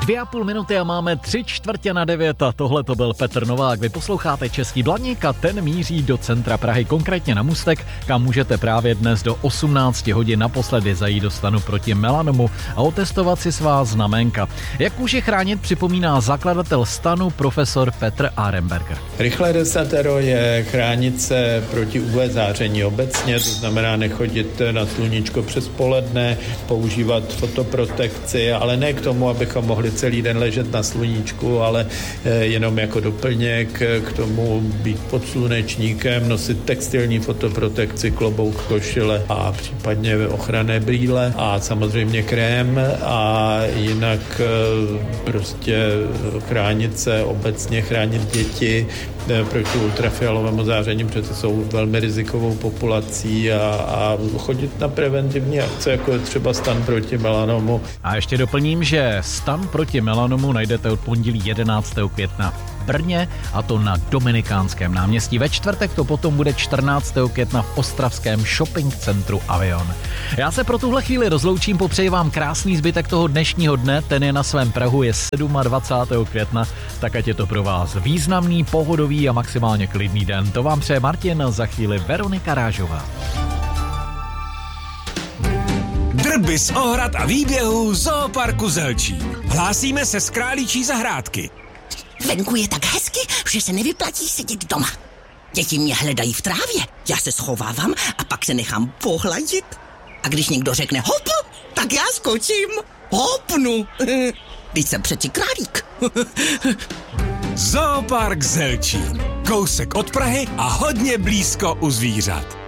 2,5 minuty a máme 8:45 a tohle to byl Petr Novák. Vy posloucháte Český Blaník a ten míří do centra Prahy, konkrétně na Můstek, kam můžete právě dnes do 18 hodin naposledy zajít do stanu proti melanomu a otestovat si svá znaménka. Jak může chránit, připomíná zakladatel stanu profesor Petr Arenberger. Rychlé desatero je chránit se proti UV záření obecně, to znamená nechodit na sluníčko přes poledne, používat fotoprotekci, ale ne k tomu, abychom mohli celý den ležet na sluníčku, ale jenom jako doplněk k tomu být pod slunečníkem, nosit textilní fotoprotekci, klobouk, košile a případně ochranné brýle a samozřejmě krém a jinak prostě chránit se obecně, chránit děti proti ultrafialovému záření, protože jsou velmi rizikovou populací a chodit na preventivní akce, jako je třeba stan proti melanomu. A ještě doplním, že stan proti melanomu najdete od pondělí 11. května v Brně, a to na Dominikánském náměstí. Ve čtvrtek to potom bude 14. května v ostravském shopping centru Avion. Já se pro tuhle chvíli rozloučím, popřeji vám krásný zbytek toho dnešního dne, ten je na svém prahu, je 27. května, tak ať je to pro vás významný, pohodový a maximálně klidný den. To vám přeje Martin, za chvíli Veronika Rážová. Drby z ohrad a výběhů Zooparku Zelčín. Hlásíme se z Králíčí zahrádky. Venku je tak hezky, že se nevyplatí sedět doma. Děti mě hledají v trávě, já se schovávám a pak se nechám pohladit. A když někdo řekne hop, tak já skočím. Hopnu. Teď jsem přeci králík. Zoopark Zelčín. Kousek od Prahy a hodně blízko u zvířat.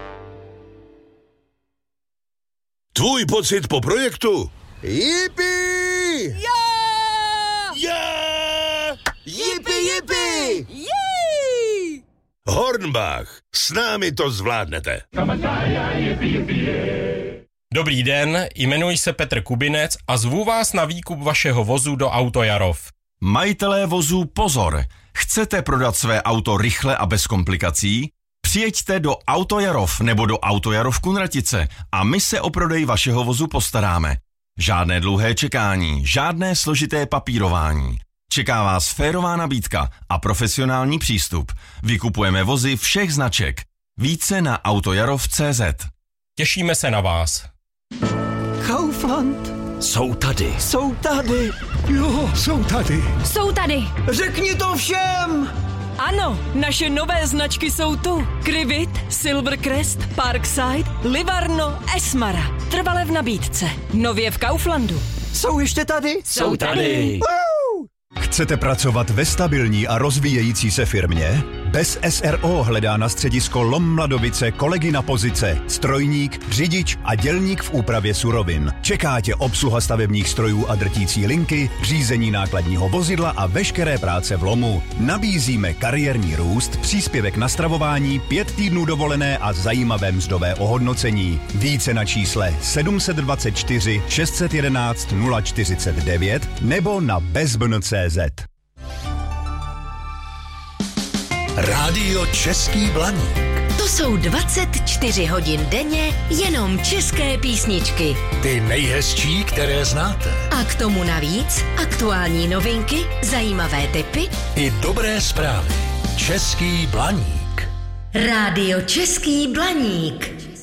Tvůj pocit po projektu? Jipi! Yeah! Jipi, jipi! Jej! Hornbach, s námi to zvládnete. Dobrý den, jmenuji se Petr Kubinec a zvu vás na výkup vašeho vozu do Auto Jarov. Majitelé vozů pozor! Chcete prodat své auto rychle a bez komplikací? Přijeďte do Auto Jarov nebo do Auto Jarov Kunratice a my se o prodej vašeho vozu postaráme. Žádné dlouhé čekání, žádné složité papírování. Čeká vás férová nabídka a profesionální přístup. Vykupujeme vozy všech značek. Více na autojarov.cz. Těšíme se na vás. Kaufland. Jsou tady. Jsou tady. Jo, jsou tady. Jsou tady. Řekni to všem. Ano, naše nové značky jsou tu. Krivit, Silvercrest, Parkside, Livarno, Esmara. Trvale v nabídce. Nově v Kauflandu. Jsou ještě tady? Jsou tady. Chcete pracovat ve stabilní a rozvíjející se firmě? Bez SRO hledá na středisko LOM Mladovice kolegy na pozice strojník, řidič a dělník v úpravě surovin. Čeká tě obsluha stavebních strojů a drtící linky, řízení nákladního vozidla a veškeré práce v lomu. Nabízíme kariérní růst, příspěvek na stravování, 5 týdnů dovolené a zajímavé mzdové ohodnocení. Více na čísle 724 611 049 nebo na bezbn.cz. Rádio Český Blaník. To jsou 24 hodin denně jenom české písničky. Ty nejhezčí, které znáte. A k tomu navíc aktuální novinky, zajímavé tipy I dobré zprávy. Český Blaník. Rádio Český Blaník.